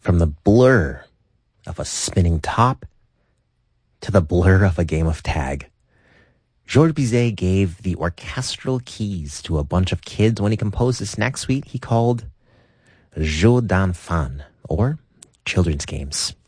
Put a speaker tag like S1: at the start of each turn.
S1: From the blur of a spinning top to the blur of a game of tag, Georges Bizet gave the orchestral keys to a bunch of kids when he composed this next suite he called Jeux d'enfants, or Children's Games.